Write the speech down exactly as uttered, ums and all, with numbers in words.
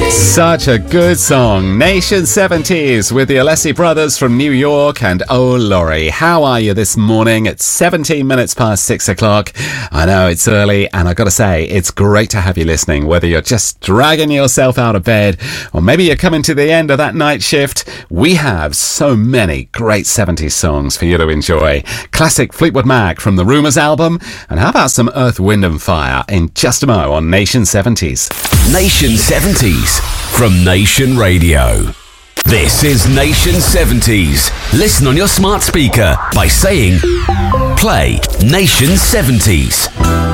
Such a good song. Nation seventies with the Alessi Brothers from New York and Oh Laurie. How are you this morning? It's seventeen minutes past six o'clock. I know it's early, and I've got to say, it's great to have you listening, whether you're just dragging yourself out of bed or maybe you're coming to the end of that night shift. We have so many great seventies songs for you to enjoy. Classic Fleetwood Mac from the Rumours album, and how about some Earth, Wind and Fire in just a mo on Nation seventies. Nation seventies from Nation Radio. This is Nation seventies. Listen on your smart speaker by saying, play Nation seventies.